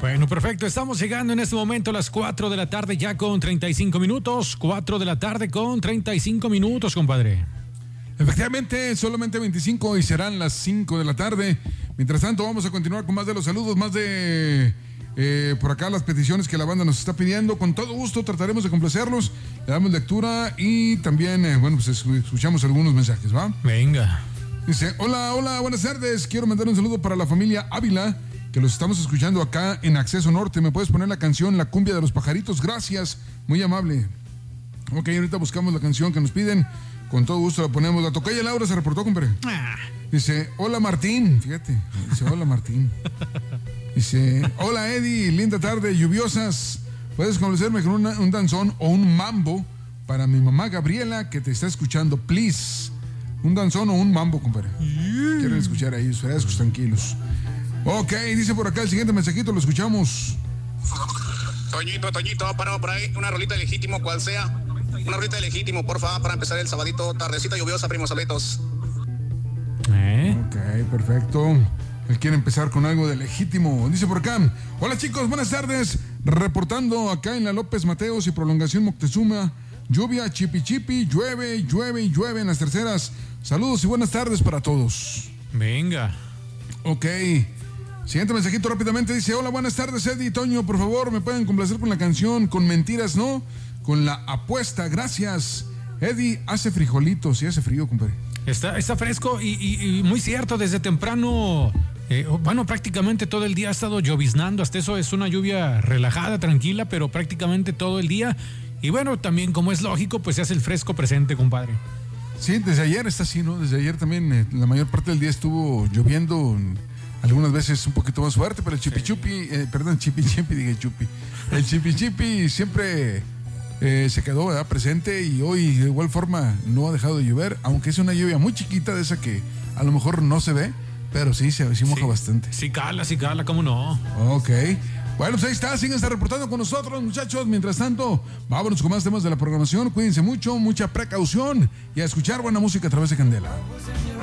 Bueno, perfecto. Estamos llegando en este momento a las 4 de la tarde ya con 35 minutos. 4 de la tarde con 35 minutos, compadre. Efectivamente, solamente 25 y serán las 5 de la tarde. Mientras tanto, vamos a continuar con más de los saludos, más de por acá las peticiones que la banda nos está pidiendo. Con todo gusto trataremos de complacerlos. Le damos lectura y también, pues escuchamos algunos mensajes, ¿va? Venga. Dice, hola, buenas tardes. Quiero mandar un saludo para la familia Ávila, que los estamos escuchando acá en Acceso Norte. ¿Me puedes poner la canción La Cumbia de los Pajaritos? Gracias, muy amable. Ok, ahorita buscamos la canción que nos piden. Con todo gusto la ponemos. La tocaya Laura se reportó, compadre. Dice, hola Martín. Fíjate, dice, hola Martín. Dice, hola Eddie, linda tarde, lluviosas. ¿Puedes complacerme con un danzón o un mambo para mi mamá Gabriela, que te está escuchando, please? Un danzón o un mambo, compadre. Quieren escuchar ahí, frescos, tranquilos. Ok, dice por acá el siguiente mensajito, lo escuchamos. Toñito, parado por ahí, una rolita de Legítimo, cual sea. Una rolita de Legítimo, porfa, para empezar el sabadito, tardecita lluviosa, primos saluditos. Ok, perfecto. Él quiere empezar con algo de Legítimo. Dice por acá, hola chicos, buenas tardes. Reportando acá en la López Mateos y Prolongación Moctezuma. Lluvia, chipi, llueve en las terceras. Saludos y buenas tardes para todos. Venga. Ok. Siguiente mensajito rápidamente. Dice, hola, buenas tardes, Eddie y Toño. Por favor, ¿me pueden complacer con la canción Con Mentiras, no? Con la apuesta, gracias. Eddie, hace frijolitos y hace frío, compadre. Está fresco y muy cierto, desde temprano, prácticamente todo el día ha estado lloviznando, hasta eso es una lluvia relajada, tranquila, pero prácticamente todo el día. Y bueno, también como es lógico, pues se hace el fresco presente, compadre. Sí, desde ayer está así, ¿no? Desde ayer también la mayor parte del día estuvo lloviendo, algunas veces un poquito más fuerte, pero el chipi-chupi siempre se quedó, ¿verdad?, presente, y hoy de igual forma no ha dejado de llover, aunque es una lluvia muy chiquita, de esa que a lo mejor no se ve, pero sí moja bastante. Sí cala, ¿cómo no? Ok. Bueno, pues ahí está, síganse reportando con nosotros, muchachos. Mientras tanto, vámonos con más temas de la programación. Cuídense mucho, mucha precaución y a escuchar buena música a través de Candela.